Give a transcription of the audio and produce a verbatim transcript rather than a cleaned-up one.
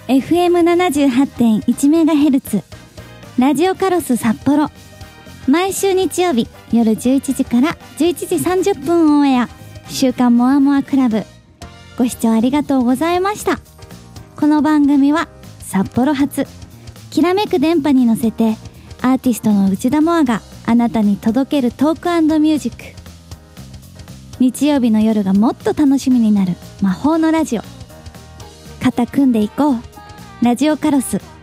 エフエムななじゅうはちてんいちメガヘルツ ラジオカロス札幌、毎週日曜日夜じゅういちじからじゅういちじさんじゅっぷんオンエア、週刊モアモアクラブ。ご視聴ありがとうございました。この番組は札幌発きらめく電波に乗せて、アーティストの内田モアがあなたに届けるトーク&ミュージック。日曜日の夜がもっと楽しみになる魔法のラジオ。肩組んでいこう、ラジオカロス。